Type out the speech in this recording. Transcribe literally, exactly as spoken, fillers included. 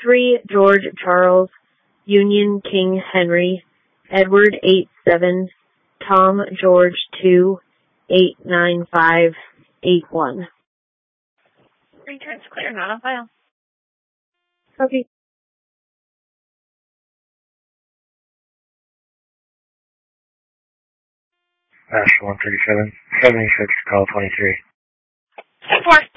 three, George Charles, Union King Henry, Edward eight seven, Tom George two, eight nine five, eight one. Return's clear, not on file. Okay. National one thirty-seven, seventy-six, call twenty-three. ten four.